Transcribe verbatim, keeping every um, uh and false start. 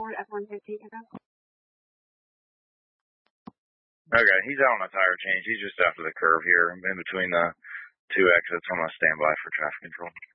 F one fifteen again. Okay, he's out on a tire change. He's just after the curve here, in between the two exits. I'm going to stand by for traffic control.